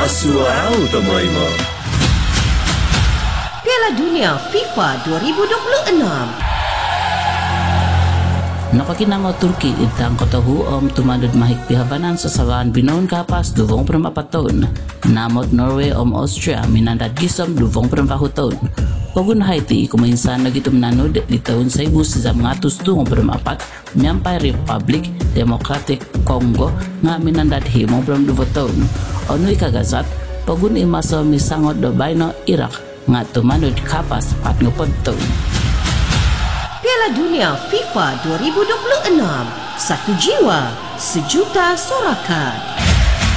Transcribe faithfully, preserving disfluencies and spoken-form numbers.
Asuarau Tomoimo. Piala Dunia FIFA dua ribu dua puluh enam. Napakinango Turki itang kotahu om tumadod mahik pihabanan sa sawaan binoon kapas duvong perempat tahun. Namot Norway om Austria minandad gisom duvong perempat tahun. Pagun Haiti kuminsan nagitum nanod di tahun seribu sembilan ratus empat Myampay Republic Democratic Congo nga minandad himong perempat tahun. Ono ikagasat pagun imasa misangot do bayno Iraq nga tumanod kapas patngupod tahun. Piala Dunia FIFA dua ribu dua puluh enam. Satu jiwa, sejuta sorakan.